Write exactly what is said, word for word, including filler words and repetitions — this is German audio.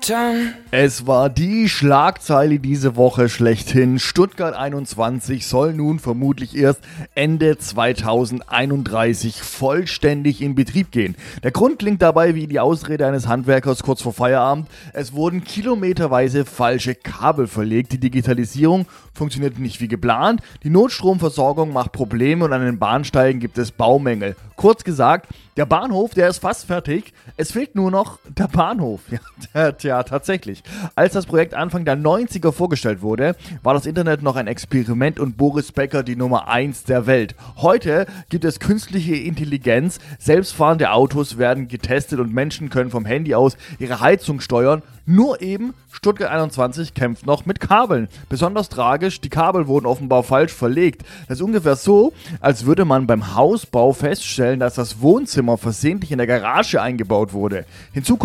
Es war die Schlagzeile diese Woche schlechthin. Stuttgart einundzwanzig soll nun vermutlich erst Ende zweitausendeinunddreißig vollständig in Betrieb gehen. Der Grund klingt dabei wie die Ausrede eines Handwerkers kurz vor Feierabend. Es wurden kilometerweise falsche Kabel verlegt. Die Digitalisierung funktioniert nicht wie geplant. Die Notstromversorgung macht Probleme und an den Bahnsteigen gibt es Baumängel. Kurz gesagt, der Bahnhof, der ist fast fertig. Es fehlt nur noch der Bahnhof. Ja, tja, tatsächlich. Als das Projekt Anfang der neunziger vorgestellt wurde, war das Internet noch ein Experiment und Boris Becker die Nummer eins der Welt. Heute gibt es künstliche Intelligenz, selbstfahrende Autos werden getestet und Menschen können vom Handy aus ihre Heizung steuern. Nur eben, Stuttgart einundzwanzig kämpft noch mit Kabeln. Besonders tragisch, die Kabel wurden offenbar falsch verlegt. Das ist ungefähr so, als würde man beim Hausbau feststellen, dass das Wohnzimmer versehentlich in der Garage eingebaut wurde. Hinzu kommt